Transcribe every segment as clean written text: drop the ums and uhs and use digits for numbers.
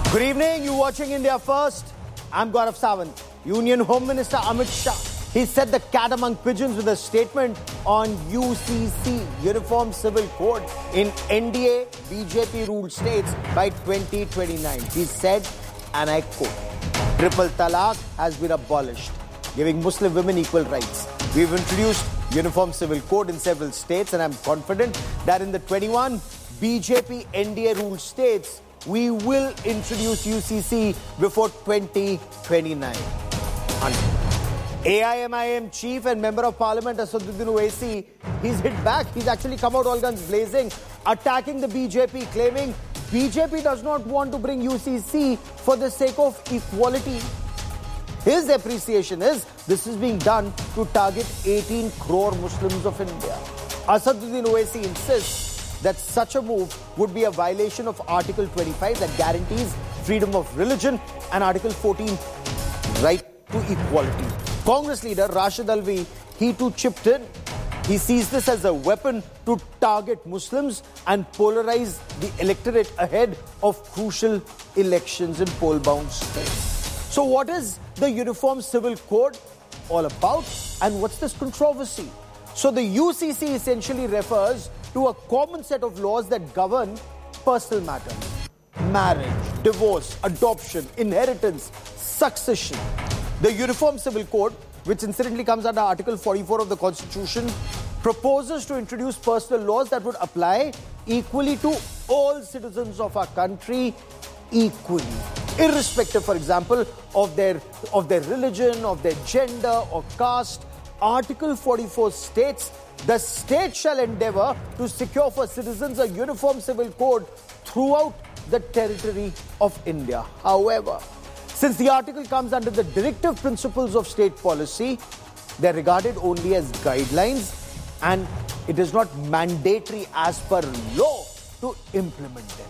Good evening, you're watching India First. I'm Gaurav Sawant. Union Home Minister Amit Shah, he set the cat among pigeons with a statement on UCC, Uniform Civil Code, in NDA BJP-ruled states by 2029. He said, and I quote, "Triple Talaq has been abolished, giving Muslim women equal rights. We've introduced Uniform Civil Code in several states, and I'm confident that in the 21 BJP NDA-ruled states, we will introduce UCC before 2029. AIMIM chief and member of parliament Asaduddin Owaisi, he's hit back. He's actually come out all guns blazing, attacking the BJP, claiming BJP does not want to bring UCC for the sake of equality. His appreciation is this is being done to target 18 crore Muslims of India. Asaduddin Owaisi insists that such a move would be a violation of Article 25 that guarantees freedom of religion and Article 14 right to equality. Congress leader Rashid Alvi, he too chipped in. He sees this as a weapon to target Muslims and polarize the electorate ahead of crucial elections in poll-bound states. So what is the Uniform Civil Code all about, and what's this controversy? So the UCC essentially refers to a common set of laws that govern personal matters: marriage, divorce, adoption, inheritance, succession. The Uniform Civil Code, which incidentally comes under Article 44 of the Constitution, proposes to introduce personal laws that would apply equally to all citizens of our country equally, irrespective, for example, of their religion, of their gender or caste. Article 44 states, the state shall endeavour to secure for citizens a uniform civil code throughout the territory of India. However, since the article comes under the directive principles of state policy, they are regarded only as guidelines and it is not mandatory as per law to implement them.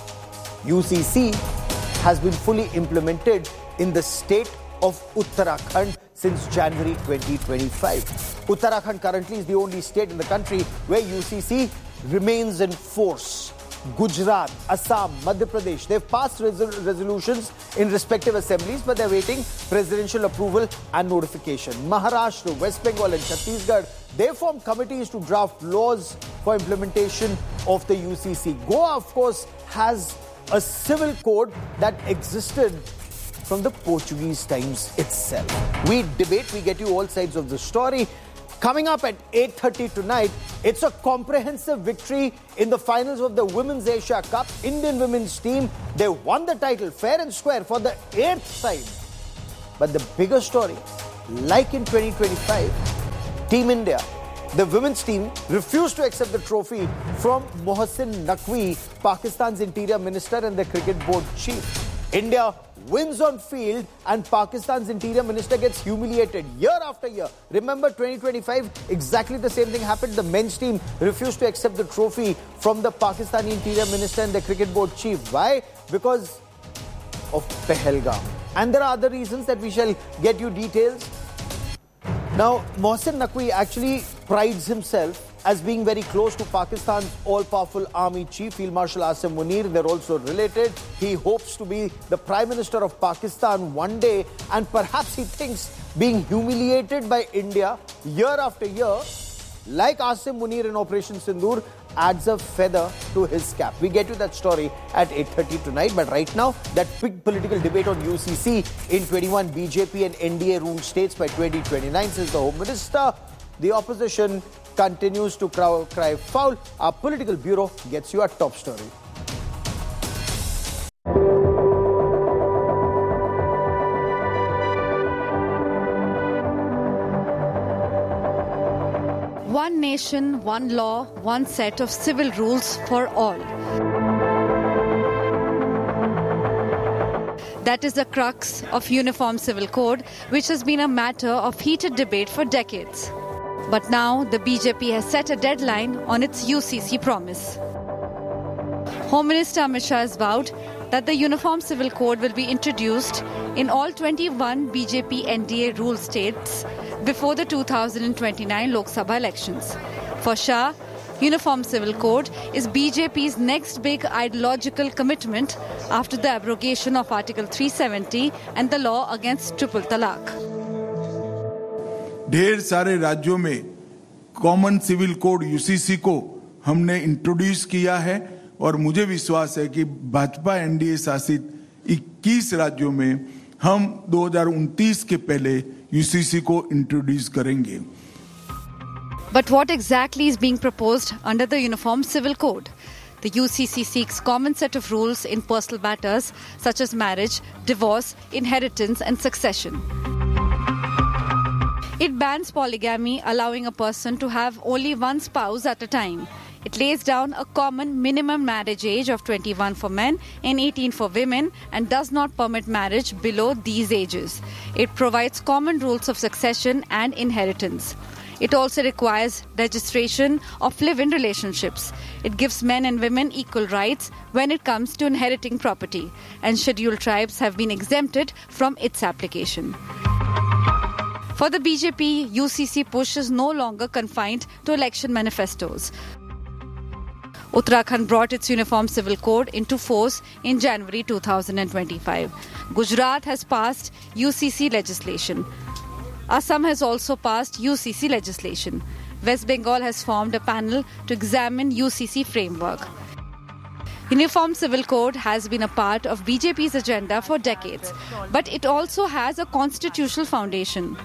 UCC has been fully implemented in the state of Uttarakhand since January 2025. Uttarakhand currently is the only state in the country where UCC remains in force. Gujarat, Assam, Madhya Pradesh, they've passed resolutions in respective assemblies, but they're waiting presidential approval and notification. Maharashtra, West Bengal and Chhattisgarh, they formed committees to draft laws for implementation of the UCC. Goa, of course, has a civil code that existed from the Portuguese times itself. We debate, we get you all sides of the story. Coming up at 8:30 tonight, it's a comprehensive victory in the finals of the Women's Asia Cup. Indian women's team, they won the title fair and square for the 8th time. But the bigger story, like in 2025, Team India, the women's team, refused to accept the trophy from Mohsin Naqvi, Pakistan's interior minister and the cricket board chief. India wins on field and Pakistan's interior minister gets humiliated year after year. Remember 2025, exactly the same thing happened. The men's team refused to accept the trophy from the Pakistani interior minister and the cricket board chief. Why? Because of Pahalgam. And there are other reasons that we shall get you details. Now, Mohsin Naqvi actually prides himself as being very close to Pakistan's all-powerful army chief, Field Marshal Asim Munir. They're also related. He hopes to be the Prime Minister of Pakistan one day, and perhaps he thinks being humiliated by India year after year, like Asim Munir in Operation Sindoor, adds a feather to his cap. We get you that story at 8:30 tonight. But right now, that big political debate on UCC in 21 BJP and NDA ruled states by 2029, says the Home Minister. The opposition continues to cry foul. Our political bureau gets you a top story. One nation, one law, one set of civil rules for all. That is the crux of Uniform Civil Code, which has been a matter of heated debate for decades. But now the BJP has set a deadline on its UCC promise. Home Minister Amit Shah has vowed that the Uniform Civil Code will be introduced in all 21 BJP NDA ruled states before the 2029 Lok Sabha elections. For Shah, Uniform Civil Code is BJP's next big ideological commitment after the abrogation of Article 370 and the law against triple talaq. ढेर सारे राज्यों में common civil code UCC को हमने introduce किया है और मुझे विश्वास है कि भाजपा एनडीए शासित 21 राज्यों में हम 2029 के पहले यूसीसी को इंट्रोड्यूस करेंगे. But what exactly is being proposed under the Uniform Civil Code? The UCC seeks common set of rules in personal matters such as marriage, divorce, inheritance and succession. It bans polygamy, allowing a person to have only one spouse at a time. It lays down a common minimum marriage age of 21 for men and 18 for women and does not permit marriage below these ages. It provides common rules of succession and inheritance. It also requires registration of live-in relationships. It gives men and women equal rights when it comes to inheriting property, and scheduled tribes have been exempted from its application. For the BJP, UCC push is no longer confined to election manifestos. Uttarakhand brought its Uniform Civil Code into force in January 2025. Gujarat has passed UCC legislation. Assam has also passed UCC legislation. West Bengal has formed a panel to examine UCC framework. Uniform Civil Code has been a part of BJP's agenda for decades, but it also has a constitutional foundation.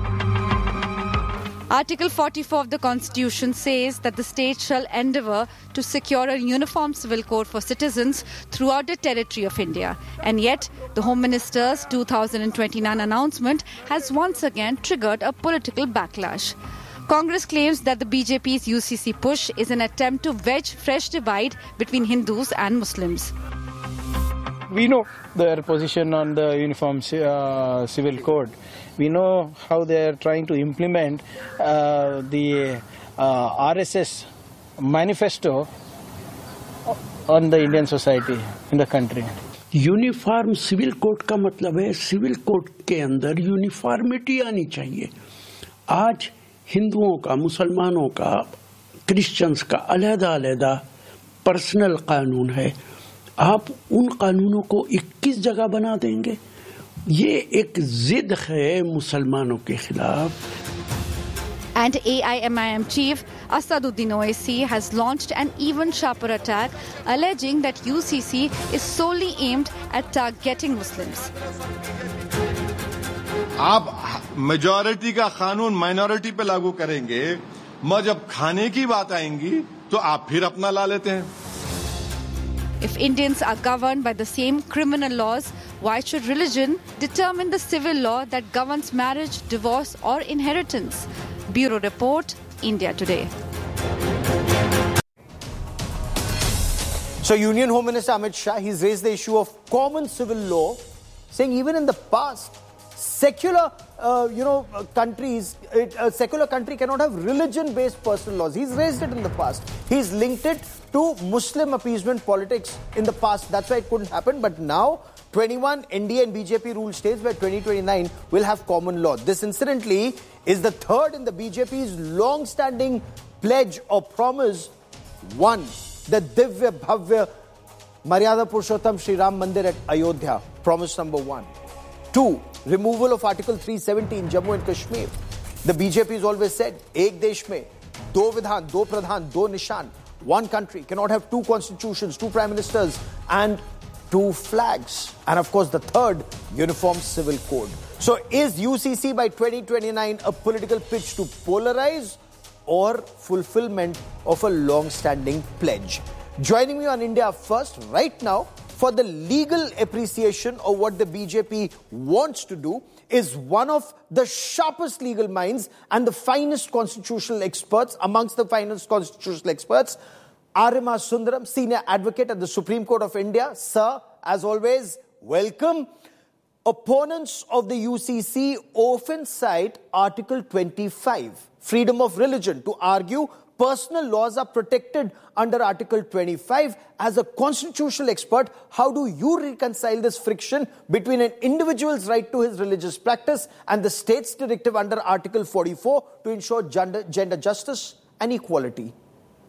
Article 44 of the Constitution says that the state shall endeavour to secure a uniform civil code for citizens throughout the territory of India. And yet, the Home Minister's 2029 announcement has once again triggered a political backlash. Congress claims that the BJP's UCC push is an attempt to wedge fresh divide between Hindus and Muslims. We know their position on the Uniform Civil Code. We know how they are trying to implement the RSS manifesto on the Indian society in the country. Uniform civil code का मतलब है civil code के अंदर uniformity आनी चाहिए. आज हिंदुओं का, मुसलमानों का, क्रिश्चियंस का अलग-अलग पर्सनल कानून है. आप उन कानूनों को 21 जगह बना देंगे. ये एक जिद है मुसलमानों के खिलाफ. And AIMIM chief Asaduddin Owaisi has launched an even sharper attack, alleging that UCC is solely aimed at targeting Muslims. आप मेजॉरिटी का कानून माइनॉरिटी पे लागू करेंगे, मगर जब खाने की बात आएंगी तो आप फिर अपना ला लेते हैं. If Indians are governed by the same criminal laws, why should religion determine the civil law that governs marriage, divorce or inheritance? Bureau Report, India Today. So Union Home Minister Amit Shah, he's raised the issue of common civil law, saying even in the past, secular countries, a secular country cannot have religion-based personal laws. He's raised it in the past. He's linked it to Muslim appeasement politics in the past. That's why it couldn't happen. But now, 21 NDA and BJP ruled states by 2029 will have common law. This, incidentally, is the third in the BJP's long-standing pledge or promise. One, the Divya Bhavya Maryada Purushottam Shri Ram Mandir at Ayodhya. Promise number one. Two, removal of Article 370 in Jammu and Kashmir. The BJP has always said, Ek desh mein, do vidhan, do pradhan, do nishan. One country cannot have two constitutions, two prime ministers and two flags. And of course, the third, Uniform Civil Code. So is UCC by 2029 a political pitch to polarize or fulfillment of a long-standing pledge? Joining me on India First right now for the legal appreciation of what the BJP wants to do is one of the sharpest legal minds and the finest constitutional experts, amongst the finest constitutional experts, Arima Sundaram, Senior Advocate at the Supreme Court of India. Sir, as always, welcome. Opponents of the UCC often cite Article 25, freedom of religion, to argue personal laws are protected under Article 25. As a constitutional expert, how do you reconcile this friction between an individual's right to his religious practice and the state's directive under Article 44 to ensure gender justice and equality?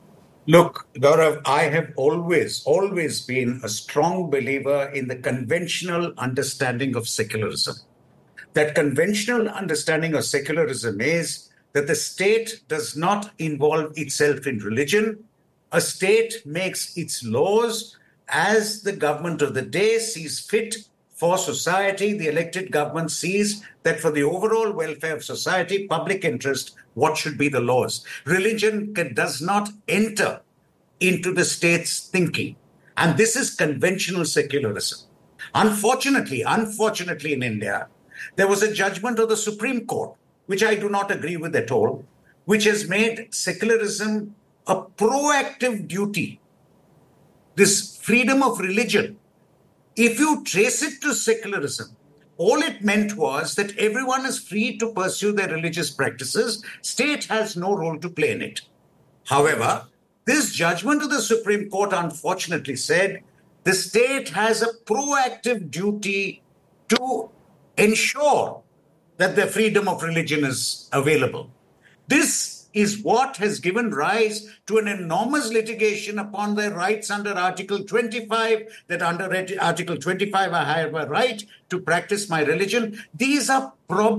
Look, Gaurav, I have always been a strong believer in the conventional understanding of secularism. That conventional understanding of secularism is that the state does not involve itself in religion. A state makes its laws as the government of the day sees fit for society. The elected government sees that for the overall welfare of society, public interest, what should be the laws? Religion does not enter into the state's thinking. And this is conventional secularism. Unfortunately in India, there was a judgment of the Supreme Court, which I do not agree with at all, which has made secularism a proactive duty. This freedom of religion, if you trace it to secularism, all it meant was that everyone is free to pursue their religious practices. State has no role to play in it. However, this judgment of the Supreme Court unfortunately said the state has a proactive duty to ensure that the freedom of religion is available. This is what has given rise to an enormous litigation upon their rights under Article 25, that under Article 25 I have a right to practice my religion. These are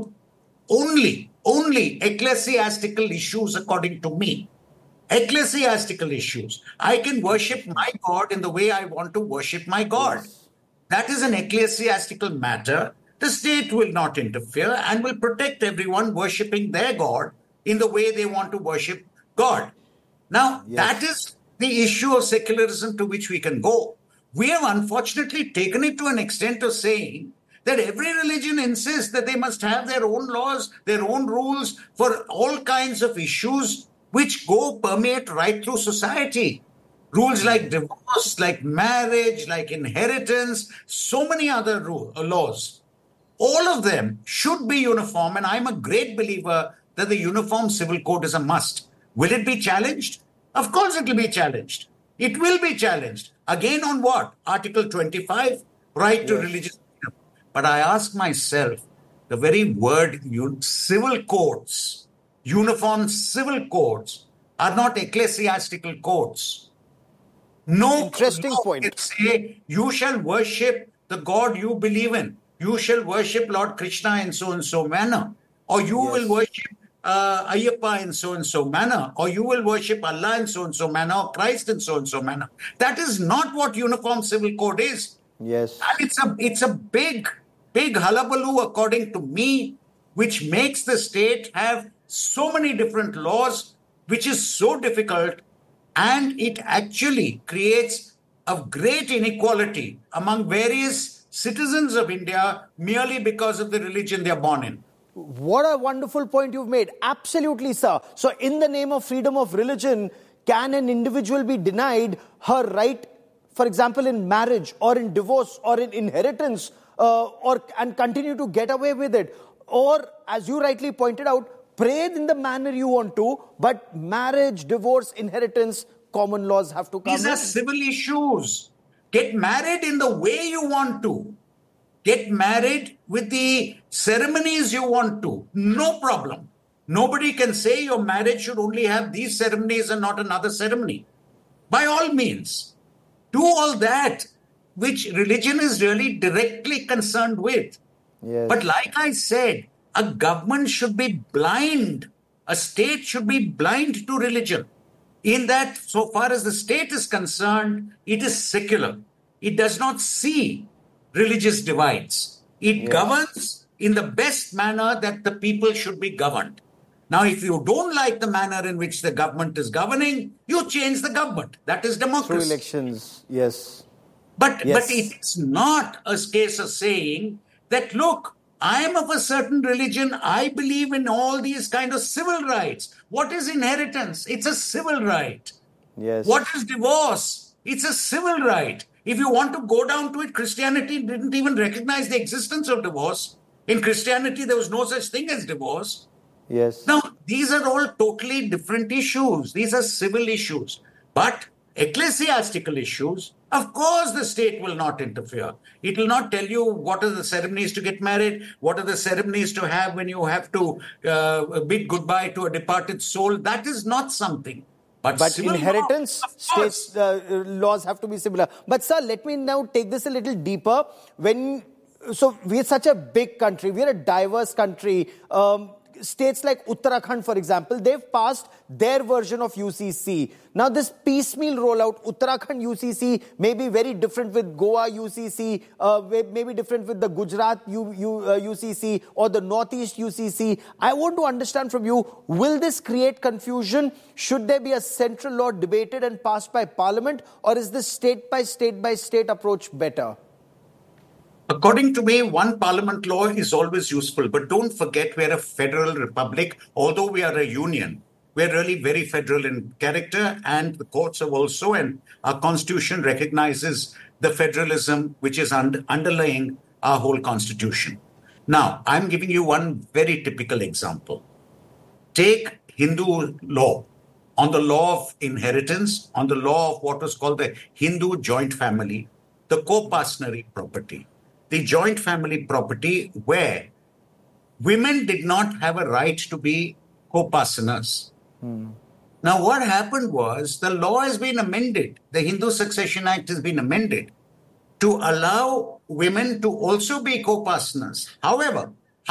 only ecclesiastical issues according to me. Ecclesiastical issues. I can worship my God in the way I want to worship my God. Yes. That is an ecclesiastical matter. The state will not interfere and will protect everyone worshipping their God in the way they want to worship God. Now, that is the issue of secularism to which we can go. We have unfortunately taken it to an extent of saying that every religion insists that they must have their own laws, their own rules for all kinds of issues which permeate right through society. Rules like divorce, like marriage, like inheritance, so many other laws. All of them should be uniform, and I'm a great believer that the Uniform Civil Code is a must. Will it be challenged? Of course it will be challenged. It will be challenged. Again on what? Article 25, right to religious freedom. But I ask myself, the very word civil codes, uniform civil codes, are not ecclesiastical codes. No interesting point. Can say you shall worship the God you believe in. You shall worship Lord Krishna in so and so manner, or you will worship Ayyappa in so and so manner, or you will worship Allah in so and so manner, or Christ in so and so manner. That is not what Uniform Civil Code is. Yes, and it's a big hullabaloo, according to me, which makes the state have so many different laws, which is so difficult, and it actually creates a great inequality among various citizens of India merely because of the religion they are born in. What a wonderful point you've made. Absolutely, sir. So in the name of freedom of religion, can an individual be denied her right, for example, in marriage or in divorce or in inheritance, and continue to get away with it? Or, as you rightly pointed out, pray in the manner you want to, but marriage, divorce, inheritance, common laws have to come in. These are civil issues. Get married in the way you want to. Get married with the ceremonies you want to. No problem. Nobody can say your marriage should only have these ceremonies and not another ceremony. By all means, do all that which religion is really directly concerned with. Yes. But like I said, a government should be blind. A state should be blind to religion. In that, so far as the state is concerned, it is secular. It does not see religious divides. It governs in the best manner that the people should be governed. Now, if you don't like the manner in which the government is governing, you change the government. That is democracy. Through elections, yes. But it's not a case of saying that, look, I am of a certain religion. I believe in all these kind of civil rights. What is inheritance? It's a civil right. Yes. What is divorce? It's a civil right. If you want to go down to it, Christianity didn't even recognize the existence of divorce. In Christianity, there was no such thing as divorce. Yes. Now, these are all totally different issues. These are civil issues. But ecclesiastical issues, of course, the state will not interfere. It will not tell you what are the ceremonies to get married, what are the ceremonies to have when you have to bid goodbye to a departed soul. That is not something. But inheritance, states laws have to be similar. But sir, let me now take this a little deeper. So we're such a big country, we're a diverse country. States like Uttarakhand, for example, they've passed their version of UCC. Now this piecemeal rollout, Uttarakhand UCC may be very different with Goa UCC, may be different with the Gujarat UCC or the Northeast UCC. I want to understand from you, will this create confusion? Should there be a central law debated and passed by Parliament, or is this state by state approach better? According to me, one parliament law is always useful. But don't forget, we're a federal republic. Although we are a union, we're really very federal in character, and the courts have also, and our constitution recognizes the federalism which is underlying our whole constitution. Now, I'm giving you one very typical example. Take Hindu law, on the law of inheritance, on the law of what was called the Hindu joint family, the co-partnership property. The joint family property where women did not have a right to be co-partners. Now, what happened was the law has been amended. The Hindu Succession Act has been amended to allow women to also be co-partners. However,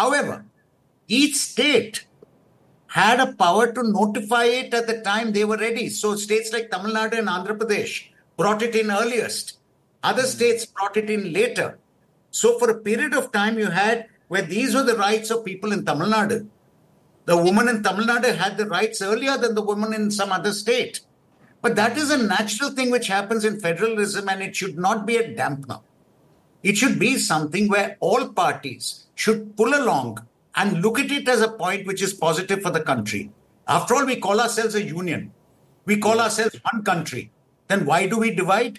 each state had a power to notify it at the time they were ready. So states like Tamil Nadu and Andhra Pradesh brought it in earliest. Other states brought it in later. So for a period of time you had where these were the rights of people in Tamil Nadu. The woman in Tamil Nadu had the rights earlier than the woman in some other state. But that is a natural thing which happens in federalism, and it should not be a dampener. It should be something where all parties should pull along and look at it as a point which is positive for the country. After all, we call ourselves a union. We call ourselves one country. Then why do we divide?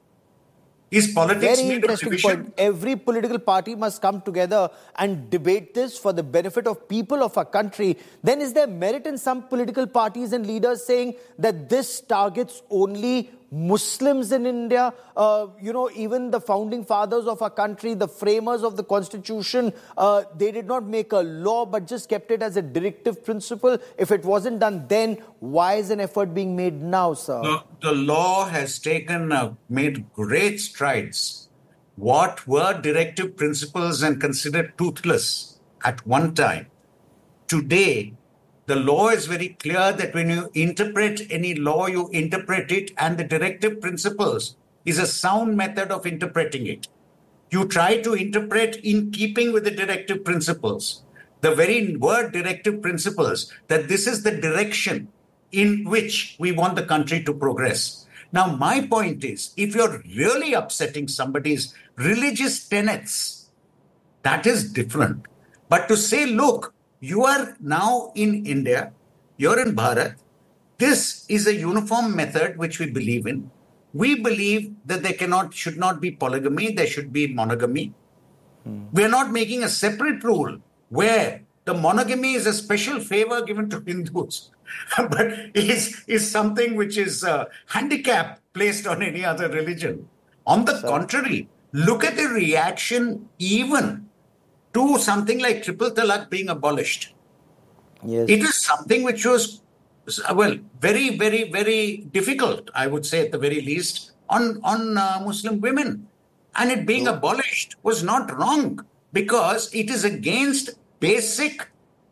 Is politics very interesting point. Every political party must come together and debate this for the benefit of people of our country. Then is there merit in some political parties and leaders saying that this targets only Muslims in India? Even the founding fathers of our country, the framers of the constitution, they did not make a law but just kept it as a directive principle. If it wasn't done then, why is an effort being made now, sir? The law has made great strides. What were directive principles and considered toothless at one time, today, the law is very clear that when you interpret any law, you interpret it, and the directive principles is a sound method of interpreting it. You try to interpret in keeping with the directive principles. The very word directive principles, that this is the direction in which we want the country to progress. Now, my point is, if you're really upsetting somebody's religious tenets, that is different. But to say, look, you are now in India, you're in Bharat. This is a uniform method which we believe in. We believe that there should not be polygamy, there should be monogamy. We're not making a separate rule where the monogamy is a special favor given to Hindus, but is something which is a handicap placed on any other religion. On the contrary, look at the reaction even to something like triple talaq being abolished. Yes. It is something which was, very, very, very difficult, I would say at the very least, on Muslim women. And it being abolished was not wrong because it is against basic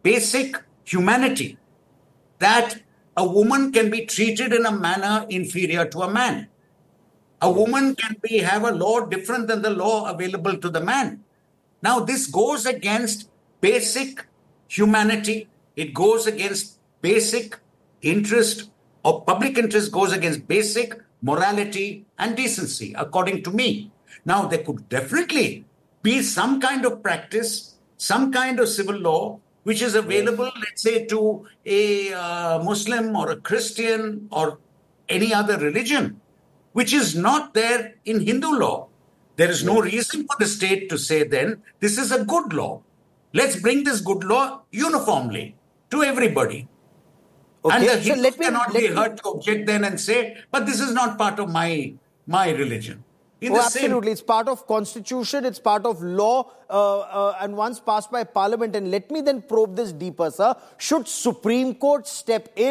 humanity that a woman can be treated in a manner inferior to a man. A woman can have a law different than the law available to the man. Now, this goes against basic humanity. It goes against basic interest, or public interest goes against basic morality and decency, according to me. Now, there could definitely be some kind of practice, some kind of civil law, which is available, let's say, to a Muslim or a Christian or any other religion, which is not there in Hindu law. There is no reason for the state to say then, this is a good law. Let's bring this good law uniformly to everybody. Okay. And the Hindu cannot be heard to object then and say, but this is not part of my religion. Absolutely. It's part of constitution, it's part of law, and once passed by parliament. And let me then probe this deeper, sir. Should Supreme Court step in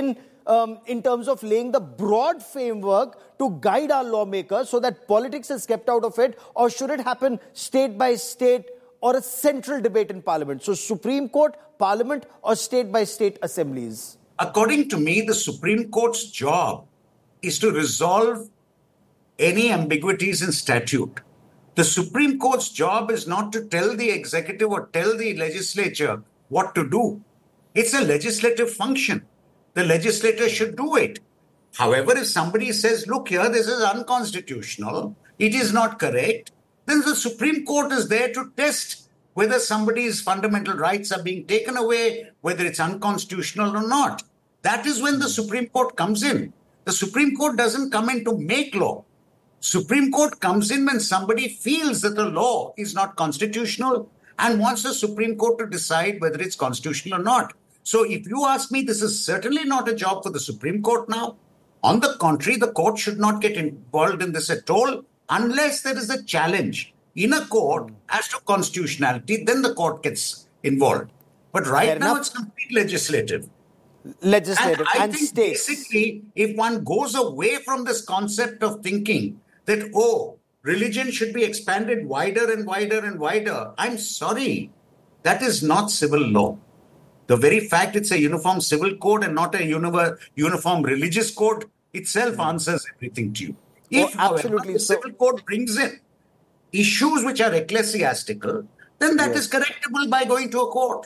in terms of laying the broad framework to guide our lawmakers so that politics is kept out of it, or should it happen state by state or a central debate in Parliament? So Supreme Court, Parliament, or state by state assemblies? According to me, the Supreme Court's job is to resolve any ambiguities in statute. The Supreme Court's job is not to tell the executive or tell the legislature what to do. It's a legislative function. The legislator should do it. However, if somebody says, look here, this is unconstitutional, it is not correct, then the Supreme Court is there to test whether somebody's fundamental rights are being taken away, whether it's unconstitutional or not. That is when the Supreme Court comes in. The Supreme Court doesn't come in to make law. Supreme Court comes in when somebody feels that the law is not constitutional and wants the Supreme Court to decide whether it's constitutional or not. So if you ask me, this is certainly not a job for the Supreme Court now. On the contrary, the court should not get involved in this at all unless there is a challenge in a court as to constitutionality, then the court gets involved. But right now, it's complete legislative. And I think basically, if one goes away from this concept of thinking that, oh, religion should be expanded wider and wider and wider, I'm sorry, that is not civil law. The very fact it's a uniform civil code and not a uniform religious code itself answers everything to you. If, however, the civil code brings in issues which are ecclesiastical, then that is correctable by going to a court.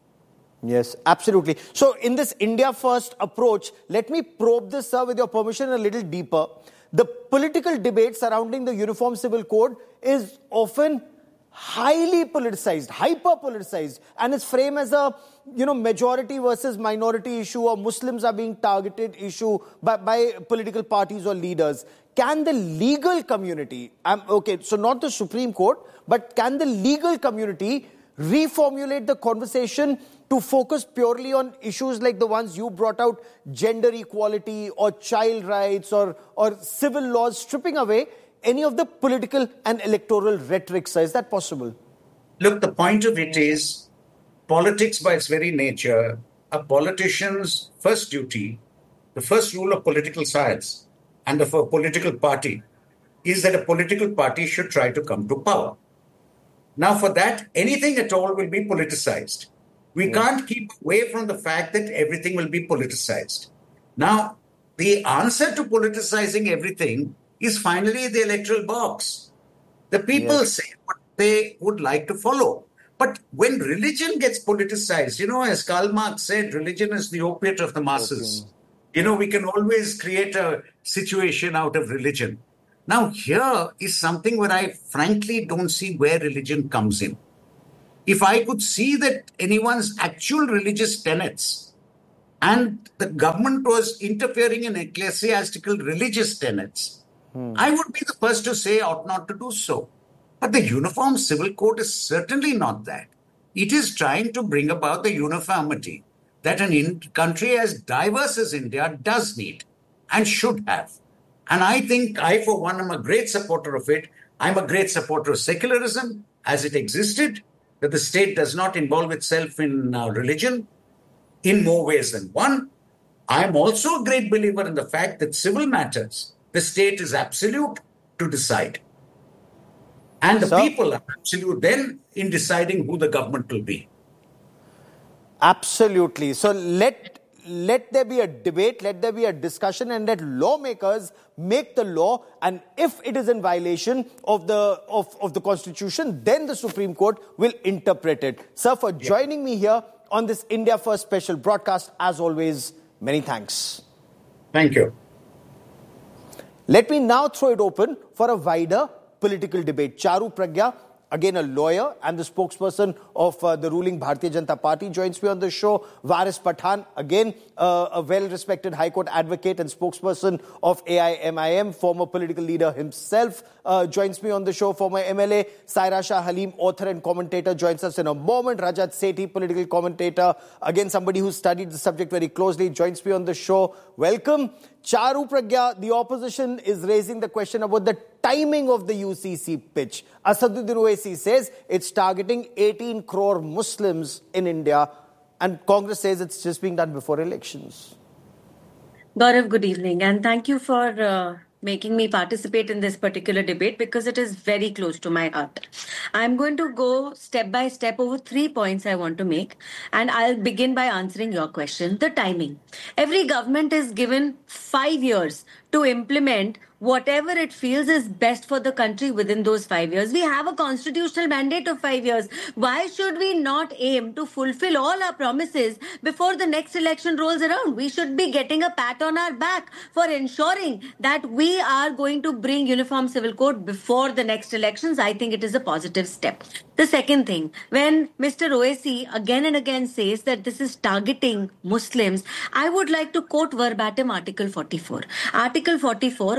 Yes, absolutely. So in this India First approach, let me probe this, sir, with your permission, a little deeper. The political debate surrounding the Uniform Civil Code is often highly politicized, hyper-politicized, and it's framed as a, majority versus minority issue, or Muslims are being targeted issue by political parties or leaders. Can the legal community, so not the Supreme Court, but can the legal community reformulate the conversation to focus purely on issues like the ones you brought out, gender equality or child rights or civil laws, stripping away any of the political and electoral rhetoric? Is that possible? Look, the point of it is, politics by its very nature, a politician's first duty, the first rule of political science and of a political party is that a political party should try to come to power. Now, for that, anything at all will be politicized. We can't keep away from the fact that everything will be politicized. Now, the answer to politicizing everything is finally the electoral box. The people say what they would like to follow. But when religion gets politicized, as Karl Marx said, religion is the opiate of the masses. We can always create a situation out of religion. Now, here is something where I frankly don't see where religion comes in. If I could see that anyone's actual religious tenets and the government was interfering in ecclesiastical religious tenets, I would be the first to say ought not to do so. But the Uniform Civil Code is certainly not that. It is trying to bring about the uniformity that a country as diverse as India does need and should have. And I think I, for one, am a great supporter of it. I'm a great supporter of secularism as it existed, that the state does not involve itself in religion in more ways than one. I'm also a great believer in the fact that civil matters, the state is absolute to decide. And the people are absolute then in deciding who the government will be. Absolutely. So let there be a debate, let there be a discussion, and let lawmakers make the law. And if it is in violation of the Constitution, then the Supreme Court will interpret it. Sir, for joining me here on this India First special broadcast, as always, many thanks. Thank you. Let me now throw it open for a wider political debate. Charu Pragya, again a lawyer and the spokesperson of the ruling Bharatiya Janata Party, joins me on the show. Waris Pathan, again a well-respected High Court advocate and spokesperson of AIMIM, former political leader himself, joins me on the show. Former MLA Saira Shah Halim, author and commentator, joins us in a moment. Rajat Sethi, political commentator, again somebody who studied the subject very closely, joins me on the show. Welcome. Charu Pragya, the opposition is raising the question about the timing of the UCC pitch. Asaduddin Owaisi says it's targeting 18 crore Muslims in India, and Congress says it's just being done before elections. Gaurav, good evening, and thank you for making me participate in this particular debate because it is very close to my heart. I'm going to go step by step over 3 points I want to make, and I'll begin by answering your question. The timing. Every government is given 5 years to implement whatever it feels is best for the country within those 5 years. We have a constitutional mandate of 5 years. Why should we not aim to fulfill all our promises before the next election rolls around? We should be getting a pat on our back for ensuring that we are going to bring uniform civil code before the next elections. I think it is a positive step. The second thing, when Mr. Owaisi again and again says that this is targeting Muslims, I would like to quote verbatim Article 44. Article 44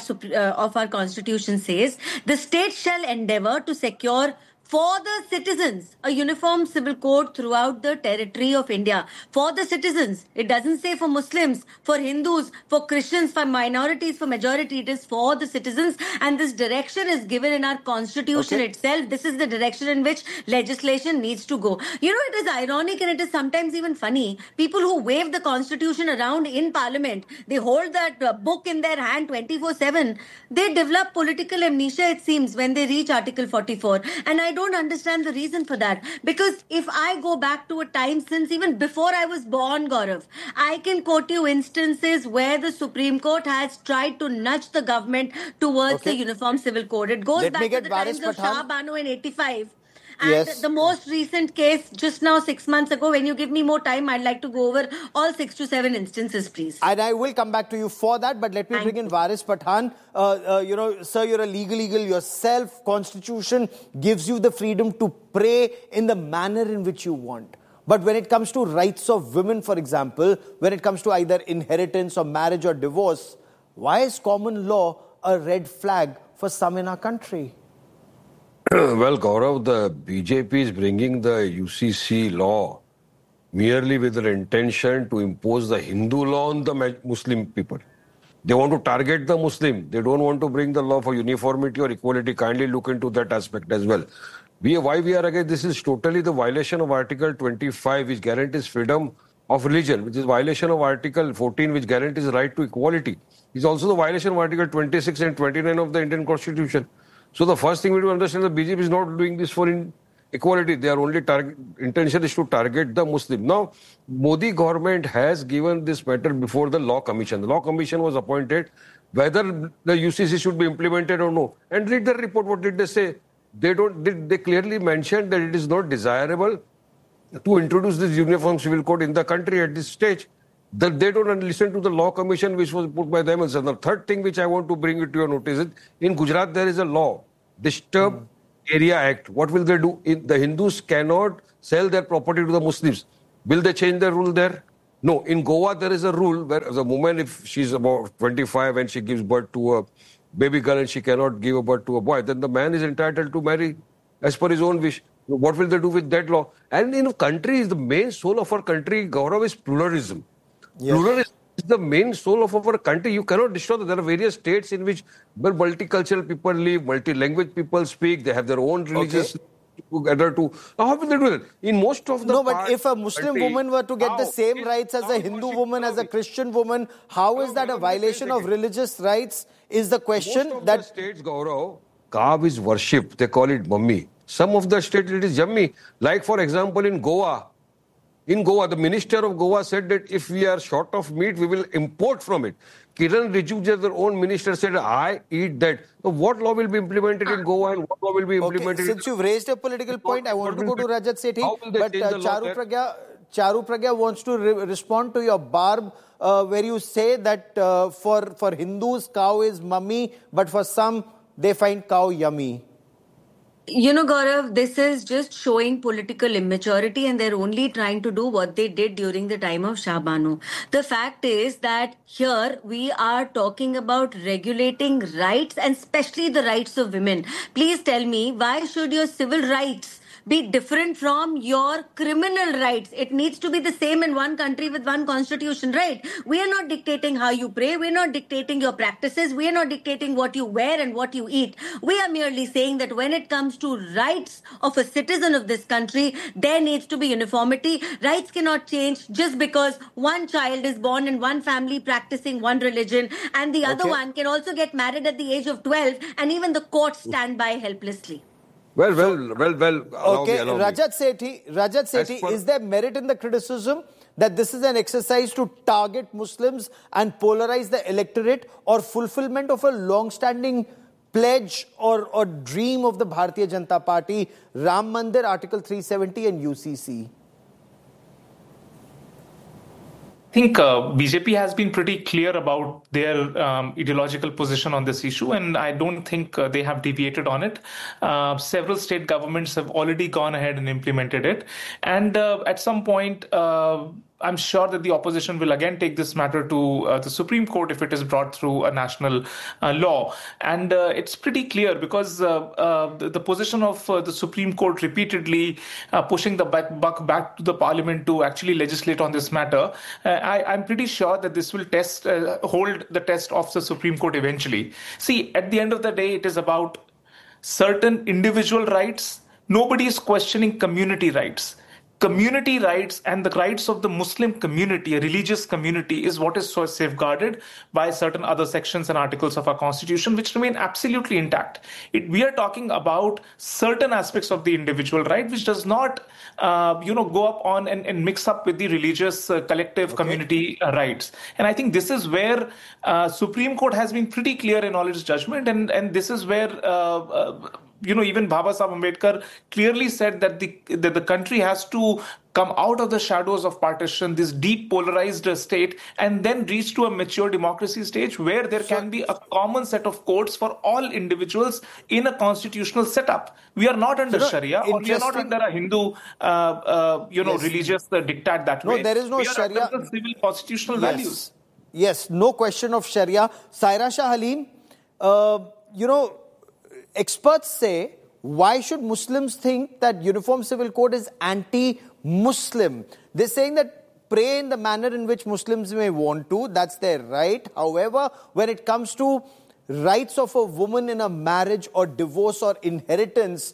of our Constitution says, the state shall endeavor to secure for the citizens a uniform civil code throughout the territory of India. For the citizens. It doesn't say for Muslims, for Hindus, for Christians, for minorities, for majority. It is for the citizens. And this direction is given in our Constitution itself. This is the direction in which legislation needs to go. You know, it is ironic and it is sometimes even funny. People who wave the Constitution around in Parliament, they hold that book in their hand 24/7. They develop political amnesia, it seems, when they reach Article 44. And I don't understand the reason for that. Because if I go back to a time since even before I was born, Gaurav, I can quote you instances where the Supreme Court has tried to nudge the government towards the Uniform Civil Code. It goes back to the times of Shah Bano in 85. And the most recent case, just now 6 months ago, when you give me more time, I'd like to go over all 6 to 7 instances, please. And I will come back to you for that, but let me bring in Varis Pathan. Sir, you're a legal eagle yourself. Constitution gives you the freedom to pray in the manner in which you want. But when it comes to rights of women, for example, when it comes to either inheritance or marriage or divorce, why is common law a red flag for some in our country? Well, Gaurav, the BJP is bringing the UCC law merely with the intention to impose the Hindu law on the Muslim people. They want to target the Muslim. They don't want to bring the law for uniformity or equality. Kindly look into that aspect as well. Why we are against this is totally the violation of Article 25, which guarantees freedom of religion, which is violation of Article 14, which guarantees the right to equality. It's also the violation of Article 26 and 29 of the Indian Constitution. So the first thing we do understand, the BJP is not doing this for equality. Their only intention is to target the Muslim. Now, Modi government has given this matter before the Law Commission. The Law Commission was appointed whether the UCC should be implemented or no. And read the report. What did they say? They clearly mentioned that it is not desirable to introduce this uniform civil code in the country at this stage. That they don't listen to the Law Commission which was put by them. And so the third thing which I want to bring it to your notice is, in Gujarat there is a law, Disturbed Area Act. What will they do? The Hindus cannot sell their property to the Muslims. Will they change the rule there? No. In Goa there is a rule where the woman, if she's about 25 and she gives birth to a baby girl and she cannot give birth to a boy, then the man is entitled to marry as per his own wish. What will they do with that law? And in a country, the main soul of our country, Gaurav, is pluralism. Yes. Pluralism is the main soul of our country. You cannot destroy that. There are various states in which multicultural people live, multi-language people speak, they have their own religious together to. How will they do that? In most of the No, but if a Muslim woman were to get the same rights as a Hindu woman, as a Christian woman, how is that a violation of religious rights is the question. Most of the states, Gaurav, cow is worshipped. They call it mummy. Some of the states it is yummy. Like for example in Goa, the minister of Goa said that if we are short of meat, we will import from it. Kiran Rijiju, their own minister, said, I eat that. So what law will be implemented in Goa and what law will be implemented Since you've raised a political point, I want to go to Rajat Sethi. But Charu Pragya wants to respond to your barb where you say that for Hindus, cow is mummy, but for some, they find cow yummy. You know, Gaurav, this is just showing political immaturity and they're only trying to do what they did during the time of Shah Bano. The fact is that here we are talking about regulating rights and especially the rights of women. Please tell me, why should your civil rights be different from your criminal rights. It needs to be the same in one country with one constitution, right? We are not dictating how you pray. We're not dictating your practices. We are not dictating what you wear and what you eat. We are merely saying that when it comes to rights of a citizen of this country, there needs to be uniformity. Rights cannot change just because one child is born in one family practicing one religion and the other one can also get married at the age of 12, and even the courts stand by helplessly. Well. Okay, Rajat Sethi, is there merit in the criticism that this is an exercise to target Muslims and polarize the electorate, or fulfillment of a long-standing pledge or dream of the Bharatiya Janata Party, Ram Mandir, Article 370 and UCC? I think BJP has been pretty clear about their ideological position on this issue, and I don't think they have deviated on it. Several state governments have already gone ahead and implemented it. And at some point, I'm sure that the opposition will again take this matter to the Supreme Court if it is brought through a national law. And it's pretty clear because the position of the Supreme Court repeatedly pushing the buck back to the parliament to actually legislate on this matter, I'm pretty sure that this will hold the test of the Supreme Court eventually. See, at the end of the day, it is about certain individual rights. Nobody is questioning community rights. Community rights and the rights of the Muslim community, a religious community, is what is so safeguarded by certain other sections and articles of our constitution, which remain absolutely intact. We are talking about certain aspects of the individual right, which does not, go up on and mix up with the religious collective community rights. And I think this is where Supreme Court has been pretty clear in all its judgment, and this is where even Baba Sahib Ambedkar clearly said that the country has to come out of the shadows of partition, this deep polarized state, and then reach to a mature democracy stage where there can be a common set of courts for all individuals in a constitutional setup. We are not under Sharia, or we are not under a Hindu, religious diktat that way. No, there is no we Sharia. Under the civil constitutional values. Yes, no question of Sharia. Saira Shah Halim, experts say, why should Muslims think that Uniform Civil Code is anti-Muslim? They're saying that pray in the manner in which Muslims may want to, that's their right. However, when it comes to rights of a woman in a marriage or divorce or inheritance,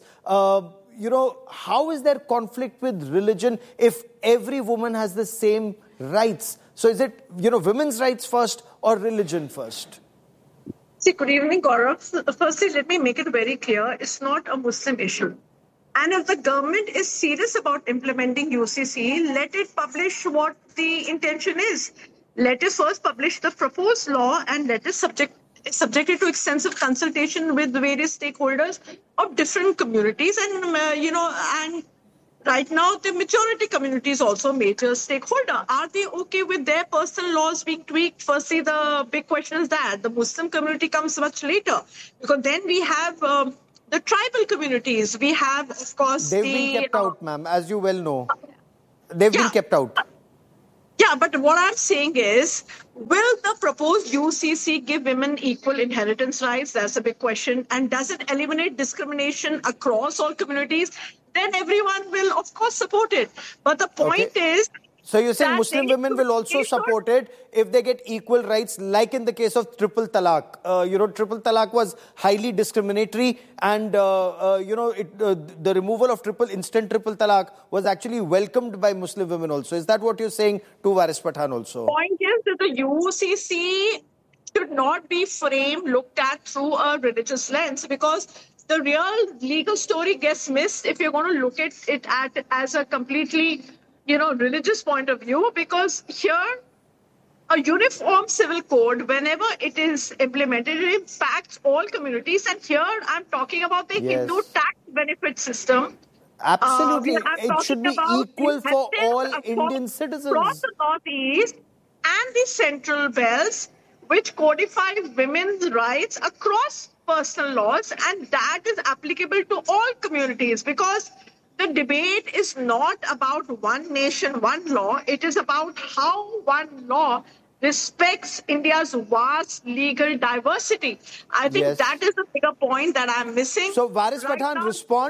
how is there conflict with religion if every woman has the same rights? So is it, women's rights first or religion first? See, good evening, Gaurav. Firstly, let me make it very clear. It's not a Muslim issue. And if the government is serious about implementing UCC, let it publish what the intention is. Let it first publish the proposed law and let it subject it to extensive consultation with the various stakeholders of different communities. And right now, the majority community is also a major stakeholder. Are they okay with their personal laws being tweaked? Firstly, the big question is that the Muslim community comes much later, because then we have the tribal communities. We have, of course, they've been kept out, ma'am, as you well know. They've been kept out. Yeah, but what I'm saying is, will the proposed UCC give women equal inheritance rights? That's a big question. And does it eliminate discrimination across all communities? Then everyone will, of course, support it. But the point is... So you're saying Muslim women will also support it if they get equal rights, like in the case of triple talaq. Triple talaq was highly discriminatory, and the removal of instant triple talaq was actually welcomed by Muslim women also. Is that what you're saying to Varis Pathan also? The point is that the UCC should not be looked at through a religious lens, because the real legal story gets missed if you're going to look at it as a completely religious point of view, because here a uniform civil code, whenever it is implemented, it impacts all communities. And here I'm talking about the Hindu tax benefit system. Absolutely. It should be equal for all Indian citizens. Across the Northeast and the Central Belts, which codify women's rights across personal laws, and that is applicable to all communities, because the debate is not about one nation, one law. It is about how one law respects India's vast legal diversity. I think that is the bigger point that I'm missing. So, Varis Pathan, respond.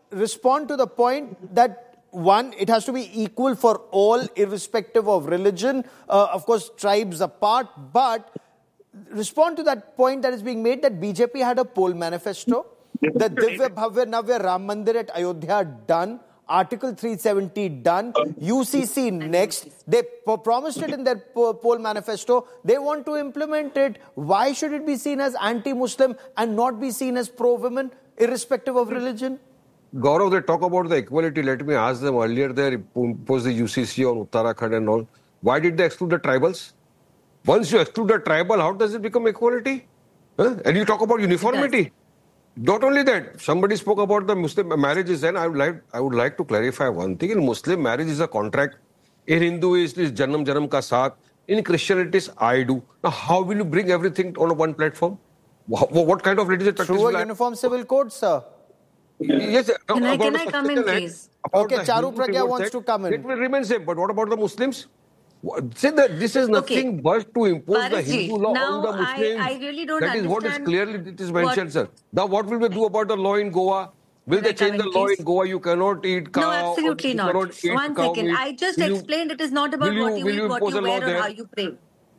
respond to the point that, one, it has to be equal for all, irrespective of religion, of course, tribes apart, but respond to that point that is being made that BJP had a poll manifesto, the Divya Bhavya Navya Ram Mandir at Ayodhya done, Article 370 done, UCC next. They promised it in their poll manifesto. They want to implement it. Why should it be seen as anti-Muslim and not be seen as pro-women, irrespective of religion? Gaurav, they talk about the equality. Let me ask them, earlier they imposed the UCC on Uttarakhand and all. Why did they exclude the tribals? Once you exclude the tribal, how does it become equality? Huh? And you talk about uniformity. Not only that, somebody spoke about the Muslim marriages, and I would like to clarify one thing. In Muslim, marriage is a contract. In Hindu, it is Janam Janam ka saath. In Christianity, it is I do. Now, how will you bring everything on one platform? What kind of religious practice? Through a uniform civil code, sir. Yes. Can I come in, please? Okay, Charu Pragya wants to come in. It will remain same. But what about the Muslims? Say that this is nothing but to impose the Hindu law on the Muslims. I really don't understand. That is what is clearly it is mentioned, sir. Now, what will we do about the law in Goa? Will they change the law in Goa? You cannot eat cow. No, absolutely not. One second. I just explained it is not about what you eat, what you wear, or how you pray.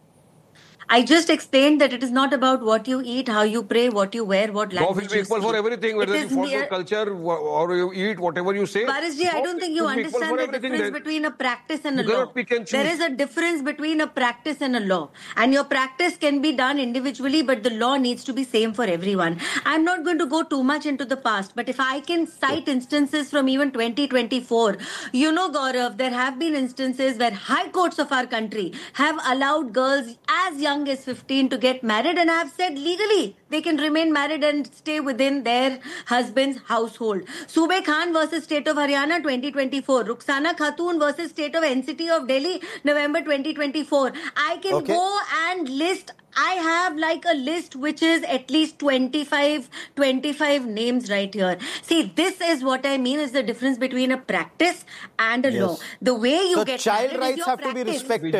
I just explained that it is not about what you eat, how you pray, what you wear, what language you speak. Law will be equal for everything, whether you follow culture or you eat, whatever you say. Parisji, I don't think you understand the difference between a practice and a law. There is a difference between a practice and a law. And your practice can be done individually, but the law needs to be same for everyone. I'm not going to go too much into the past, but if I can cite instances from even 2024, you know, Gaurav, there have been instances where high courts of our country have allowed girls as young as 15 to get married, and I have said legally they can remain married and stay within their husband's household. Sube Khan versus State of Haryana 2024, Rukhsana Khatoon versus State of NCT of Delhi November 2024. I can go and list. I have like a list which is at least 25 names right here. See, this is what I mean is the difference between a practice and a law. The way you get child rights have to be respected.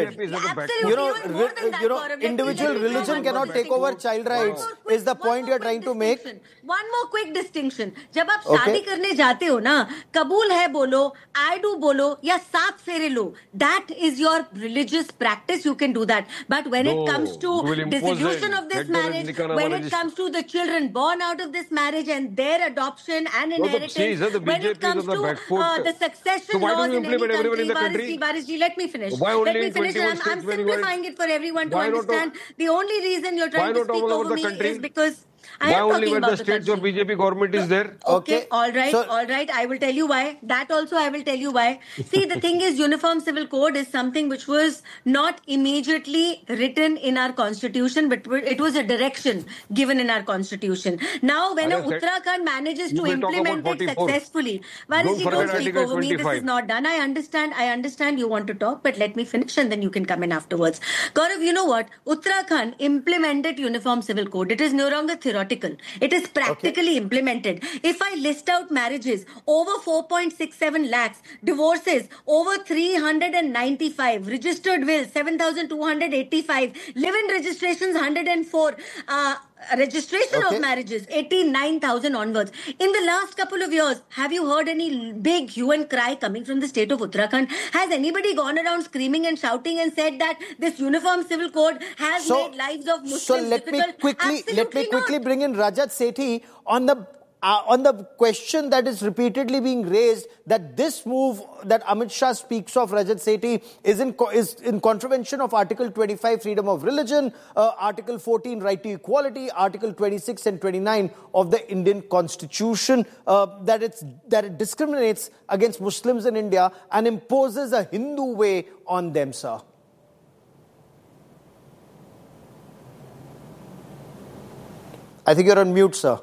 Absolutely. Individual religion cannot take over child rights. Is the point you are trying to make? One more quick distinction. जब आप शादी करने जाते हो ना, कबूल है बोलो, I do बोलो, या 7 फेरे लो. That is your religious practice. You can do that. But when it comes to dissolution of this marriage, when it comes to the children born out of this marriage and their adoption and inheritance, when it comes to the succession laws in any country, Barisji, let me finish. I'm simplifying it for everyone to understand. The only reason you're trying to speak over me is because I am talking about the states where BJP government is there. Okay, all right. I will tell you why. That also I will tell you why. See, the thing is, Uniform Civil Code is something which was not immediately written in our constitution, but it was a direction given in our constitution. Now, when Uttarakhand manages to implement it successfully, Barisji, don't speak over me. This is not done. I understand you want to talk, but let me finish and then you can come in afterwards. Gaurav, you know what? Uttarakhand implemented Uniform Civil Code. It is no longer theoretical. It is practically implemented. If I list out marriages, over 4.67 lakhs, divorces, over 395, registered wills, 7,285, live-in registrations, 104, registration of marriages, 89,000 onwards. In the last couple of years, have you heard any big hue and cry coming from the state of Uttarakhand? Has anybody gone around screaming and shouting and said that this Uniform Civil Code has made lives of Muslims difficult? Let me quickly bring in Rajat Sethi on the question that is repeatedly being raised that this move that Amit Shah speaks of, Rajat Sethi, is in contravention of Article 25, freedom of religion, Article 14, right to equality, Article 26 and 29 of the Indian Constitution, that it discriminates against Muslims in India and imposes a Hindu way on them, sir. I think you're on mute, sir.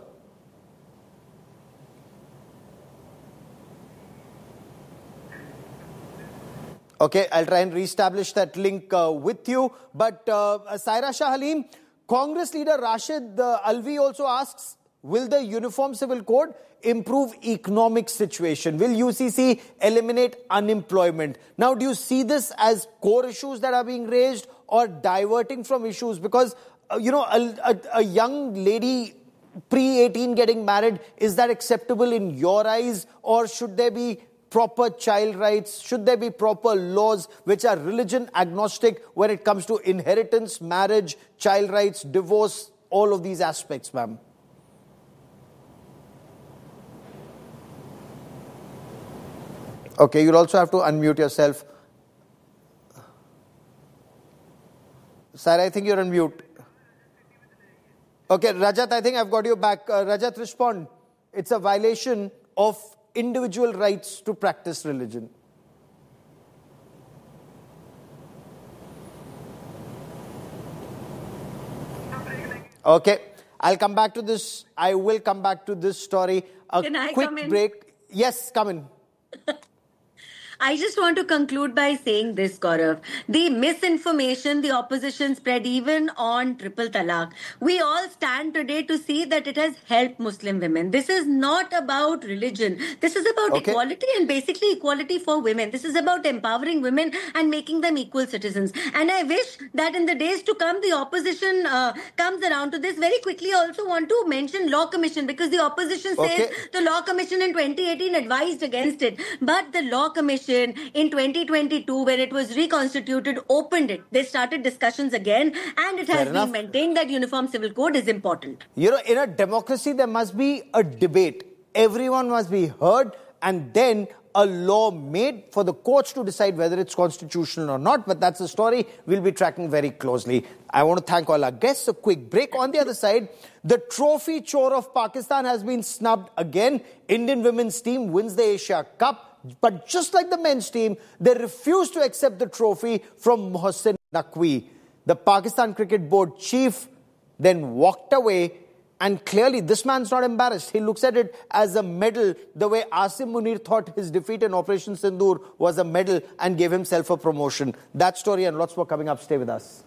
Okay, I'll try and reestablish that link with you. But Saira Shah Halim, Congress leader Rashid Alvi also asks, will the Uniform Civil Code improve economic situation? Will UCC eliminate unemployment? Now, do you see this as core issues that are being raised or diverting from issues? Because, a young lady pre-18 getting married, is that acceptable in your eyes? Or should there be proper child rights? Should there be proper laws which are religion agnostic when it comes to inheritance, marriage, child rights, divorce, all of these aspects, ma'am? Okay, you'll also have to unmute yourself. Sir, I think you're on mute. Okay, Rajat, I think I've got you back. Rajat, respond. It's a violation of individual rights to practice religion. Okay, I'll come back to this. I will come back to this story. Can I quick come in? break. Yes, come in. I just want to conclude by saying this, Gaurav. The misinformation the opposition spread even on triple talaq. We all stand today to see that it has helped Muslim women. This is not about religion. This is about equality and basically equality for women. This is about empowering women and making them equal citizens. And I wish that in the days to come, the opposition comes around to this. Very quickly, I also want to mention Law Commission, because the opposition says the Law Commission in 2018 advised against it. But the Law Commission in 2022, when it was reconstituted, opened it. They started discussions again, and it has been maintained that Uniform Civil Code is important. You know, in a democracy, there must be a debate. Everyone must be heard, and then a law made for the courts to decide whether it's constitutional or not. But that's a story we'll be tracking very closely. I want to thank all our guests. A quick break. On the other side, the trophy chore of Pakistan has been snubbed again. Indian women's team wins the Asia Cup. But just like the men's team, they refused to accept the trophy from Mohsin Naqvi. The Pakistan Cricket Board chief then walked away, and clearly this man's not embarrassed. He looks at it as a medal, the way Asim Munir thought his defeat in Operation Sindoor was a medal and gave himself a promotion. That story and lots more coming up. Stay with us.